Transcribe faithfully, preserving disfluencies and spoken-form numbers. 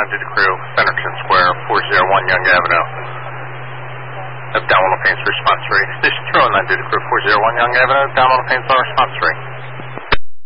one to the crew, Centerton Square, four oh one Young Avenue. If down on the pain's response three. Station two oh nine to the crew, four oh one Young Avenue, down on the pain's on response three.